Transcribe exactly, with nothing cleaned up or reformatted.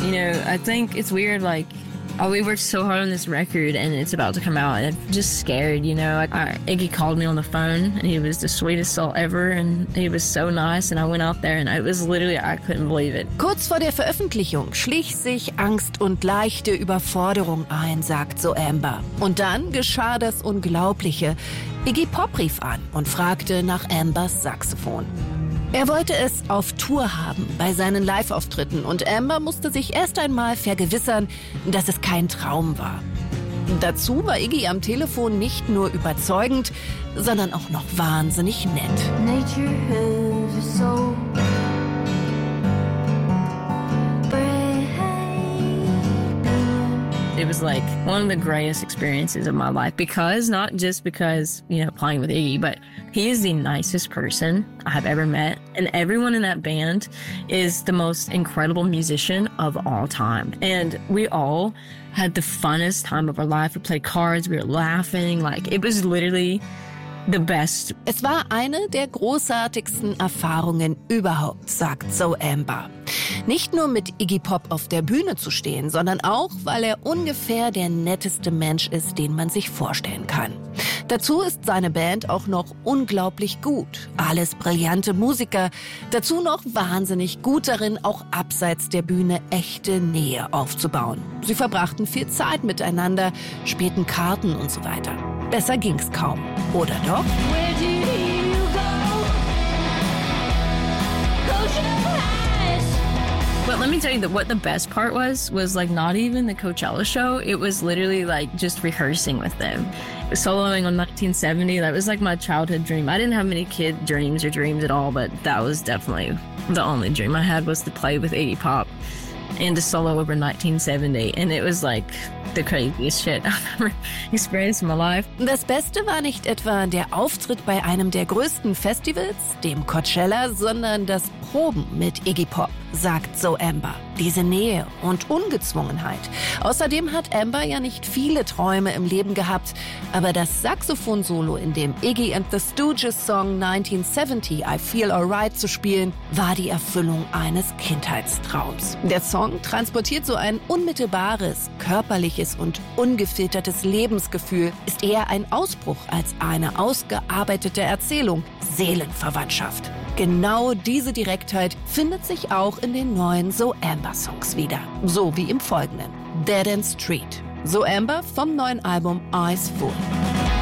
You know, I think it's weird, like, oh, we worked so hard on this record and it's about to come out and I'm just scared, you know. I, I, Iggy called me on the phone and he was the sweetest soul ever and he was so nice and I went out there and it was literally, I couldn't believe it. Kurz vor der Veröffentlichung schlich sich Angst und leichte Überforderung ein, sagt so Amber. Und dann geschah das Unglaubliche. Iggy Pop rief an und fragte nach Ambers Saxophon. Er wollte es auf Tour haben bei seinen Live-Auftritten und Amber musste sich erst einmal vergewissern, dass es kein Traum war. Dazu war Iggy am Telefon nicht nur überzeugend, sondern auch noch wahnsinnig nett. Nature has a soul. It was like one of the greatest experiences of my life because, not just because, you know, playing with Iggy, but he is the nicest person I have ever met. And everyone in that band is the most incredible musician of all time. And we all had the funnest time of our life. We played cards, we were laughing. Like, it was literally the best. Es war eine der großartigsten Erfahrungen überhaupt, sagt so Amber. Nicht nur mit Iggy Pop auf der Bühne zu stehen, sondern auch, weil er ungefähr der netteste Mensch ist, den man sich vorstellen kann. Dazu ist seine Band auch noch unglaublich gut. Alles brillante Musiker. Dazu noch wahnsinnig gut darin, auch abseits der Bühne echte Nähe aufzubauen. Sie verbrachten viel Zeit miteinander, spielten Karten und so weiter. Besser ging's kaum, oder doch? Where do you go? Close your eyes. But let me tell you that what the best part was, was like not even the Coachella show. It was literally like just rehearsing with them. Soloing on nineteen seventy, that was like my childhood dream. I didn't have many kid dreams or dreams at all, but that was definitely the only dream I had, was to play with Iggy Pop and to solo over nineteen seventy. And it was like the craziest shit I've ever experienced in my life. Das Beste war nicht etwa der Auftritt bei einem der größten Festivals, dem Coachella, sondern das Proben mit Iggy Pop, sagt so Amber. Diese Nähe und Ungezwungenheit. Außerdem hat Amber ja nicht viele Träume im Leben gehabt, aber das Saxophon-Solo in dem Iggy and the Stooges Song nineteen seventy, I Feel Alright zu spielen, war die Erfüllung eines Kindheitstraums. Der Song transportiert so ein unmittelbares, körperliches und ungefiltertes Lebensgefühl, ist eher ein Ausbruch als eine ausgearbeitete Erzählung, Seelenverwandtschaft. Genau diese Direktheit findet sich auch in den neuen So Amber Songs wieder. So wie im folgenden. Dead End Street. So Amber vom neuen Album Eyes Full.